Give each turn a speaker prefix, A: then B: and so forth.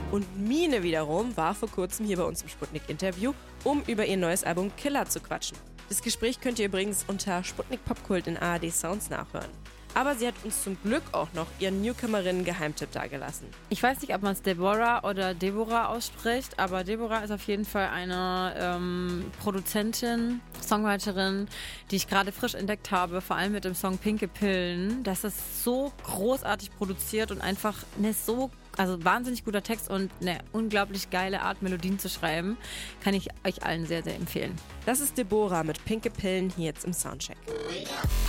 A: Und Mine wiederum war vor kurzem hier bei uns im Sputnik-Interview, um über ihr neues Album Killer zu quatschen. Das Gespräch könnt ihr übrigens unter Sputnik Popkult in ARD Sounds nachhören. Aber sie hat uns zum Glück auch noch ihren Newcomerinnen-Geheimtipp dagelassen.
B: Ich weiß nicht, ob man es Deborah oder Deborah ausspricht, aber Deborah ist auf jeden Fall eine Produzentin, Songwriterin, die ich gerade frisch entdeckt habe, vor allem mit dem Song Pinke Pillen. Das ist so großartig produziert und einfach also wahnsinnig guter Text und eine unglaublich geile Art, Melodien zu schreiben. Kann ich euch allen sehr, sehr empfehlen.
A: Das ist Deborah mit Pinke Pillen hier jetzt im Soundcheck.